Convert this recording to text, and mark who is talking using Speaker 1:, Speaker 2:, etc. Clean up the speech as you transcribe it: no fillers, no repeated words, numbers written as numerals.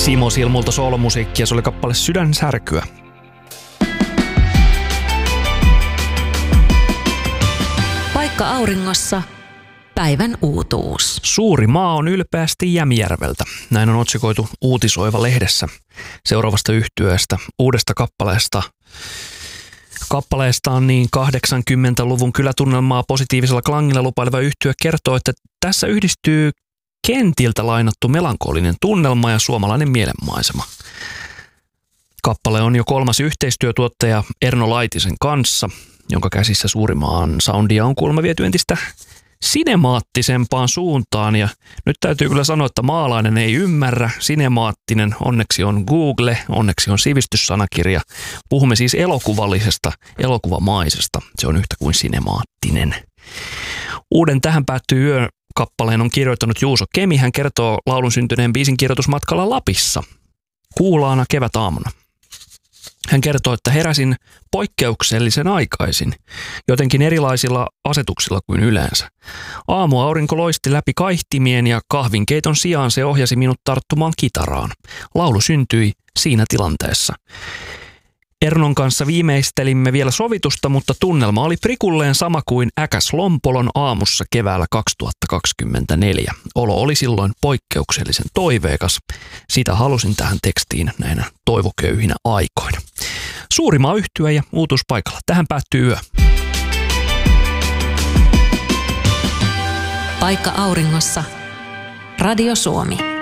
Speaker 1: Simo Silmulta soolomusiikkia, se oli kappale Sydänsärkyä.
Speaker 2: Paikka auringossa. Päivän uutuus.
Speaker 1: Suuri maa on ylpeästi Jämijärveltä. Näin on otsikoitu Uutisoiva-lehdessä seuraavasta yhtyeestä, uudesta kappaleesta. Kappaleesta on niin 80-luvun kylätunnelmaa positiivisella klangilla lupaileva yhtye kertoo, että tässä yhdistyy kentiltä lainattu melankolinen tunnelma ja suomalainen mielenmaisema. Kappale on jo 3. yhteistyötuottaja Erno Laitisen kanssa, jonka käsissä Suurimaan soundia on kuulemma viety entistä sinemaattisempaan suuntaan. Ja nyt täytyy kyllä sanoa, että maalainen ei ymmärrä. Sinemaattinen, onneksi on Google, onneksi on sivistyssanakirja. Puhumme siis elokuvallisesta, elokuvamaisesta. Se on yhtä kuin sinemaattinen. Uuden Tähän päättyy yö -kappaleen on kirjoittanut Juuso Kemi. Hän kertoo laulun syntyneen biisin kirjoitusmatkalla Lapissa kuulaana kevätaamuna. Hän kertoo, että heräsin poikkeuksellisen aikaisin, jotenkin erilaisilla asetuksilla kuin yleensä. Aamuaurinko loisti läpi kaihtimien ja kahvinkeiton sijaan se ohjasi minut tarttumaan kitaraan. Laulu syntyi siinä tilanteessa. Ernon kanssa viimeistelimme vielä sovitusta, mutta tunnelma oli prikulleen sama kuin Äkäs Lompolon aamussa keväällä 2024. Olo oli silloin poikkeuksellisen toiveikas. Sitä halusin tähän tekstiin näinä toivoköyhinä aikoina. Suurimaa yhtye ja uutuuspaikalla. Tähän päättyy yö.
Speaker 2: Paikka auringossa. Radio Suomi.